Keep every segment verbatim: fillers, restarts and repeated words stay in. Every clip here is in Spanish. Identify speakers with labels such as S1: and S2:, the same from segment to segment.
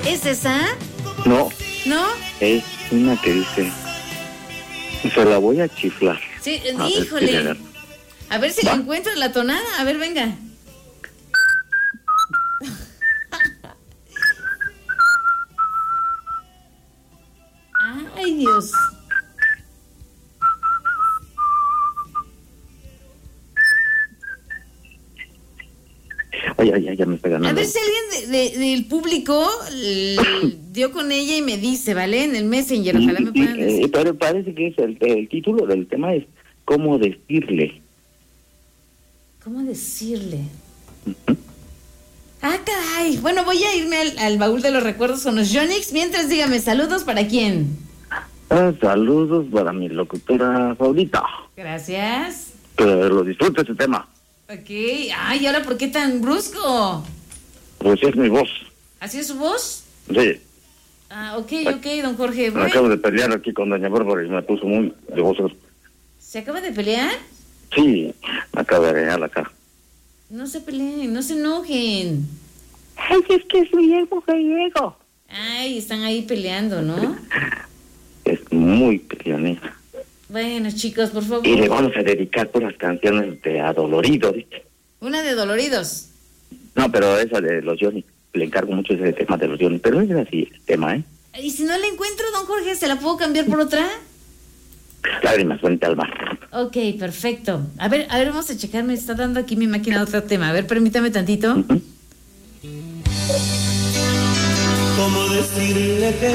S1: ¿Es esa?
S2: No.
S1: ¿No?
S2: Es una que dice, se la voy a chiflar.
S1: Sí,
S2: A ver
S1: híjole.
S2: si le agarro.
S1: A ver si
S2: ¿Va?
S1: le encuentro la tonada. A ver, venga. Ay, Dios.
S2: Ay, ay, ay, ya me está ganando.
S1: A ver si alguien de, de- del público l- dio con ella y me dice, ¿vale? En el Messenger, ojalá me
S2: Sí,
S1: puedan
S2: eh,
S1: decir.
S2: pero parece que es el, el título del tema es cómo decirle.
S1: ¿Cómo decirle? Ah, caray. Bueno, voy a irme al, al baúl de los recuerdos con los Yonix. Mientras, dígame, ¿saludos para quién?
S2: Ah, saludos para mi locutora favorita.
S1: Gracias.
S2: Que lo disfrute ese tema.
S1: Ok. Ay, ¿y ahora por qué tan brusco?
S2: Pues es mi voz.
S1: ¿Así es su voz?
S2: Sí.
S1: Ah, ok, ok, don Jorge.
S2: Me
S1: Bueno,
S2: acabo de pelear aquí con doña Bárbara y me puso muy de voz.
S1: ¿se acaba de pelear?
S2: Sí, me acabo de regalar la cara.
S1: No se peleen, no se enojen.
S2: Ay, es que es viejo gallego.
S1: Ay, están ahí peleando, ¿no?
S2: Es muy peleonera.
S1: Bueno, chicos, por favor.
S2: Y le vamos a dedicar todas las canciones de Adolorido, ¿viste?
S1: Una de Doloridos.
S2: No, pero esa de los Johnny, le encargo mucho ese tema de los Johnny, pero es así el tema, ¿eh?
S1: Y si no la encuentro, don Jorge, ¿se la puedo cambiar por otra?
S2: Lágrimas frente al mar.
S1: Ok, perfecto. A ver, a ver, vamos a checar, me está dando aquí mi máquina otro tema. A ver, permítame tantito.
S2: Uh-huh.
S3: ¿Cómo decirle que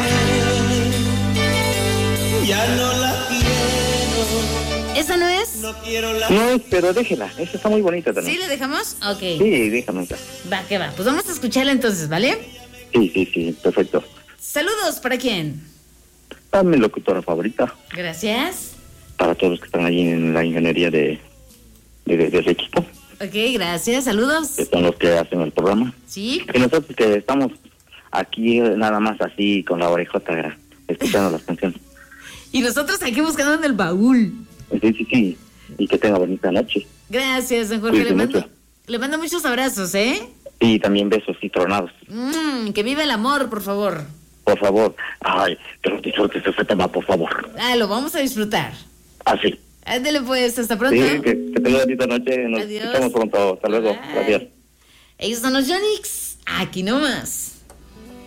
S3: ya no la quiero?
S1: ¿Esa no es?
S3: No quiero la...
S2: No, pero déjela, esa está muy bonita
S1: ¿Sí
S2: también.
S1: le dejamos? Ok.
S2: Sí, déjame.
S1: Va, que va. Pues vamos a escucharla entonces, ¿vale?
S2: Sí, sí, sí, perfecto.
S1: Saludos, ¿para quién?
S2: Para mi locutora favorita,
S1: Gracias.
S2: para todos los que están allí en la ingeniería de, de, de- del equipo,
S1: Ok, gracias. Saludos.
S2: que son los que hacen el programa.
S1: Sí.
S2: Y nosotros que estamos aquí eh, nada más así con la orejota gra- escuchando las canciones.
S1: Y nosotros aquí buscando en el baúl.
S2: Sí, sí, sí. Y que tenga bonita noche.
S1: Gracias, don Jorge.
S2: Cuídate
S1: Le mando,
S2: mucho.
S1: le mando muchos abrazos, ¿eh?
S2: Y también besos y tronados.
S1: Mm, que viva el amor, por favor.
S2: Por favor. Ay, que lo disfrutes ese tema, por favor.
S1: Ah, lo vamos a disfrutar.
S2: Así.
S1: Ándale pues, hasta pronto.
S2: Sí, que, que tenga bonita noche. Nos
S1: Adiós.
S2: escuchamos pronto. Hasta luego.
S1: Bye.
S2: Gracias.
S1: Ellos son los Yonix. Aquí nomás.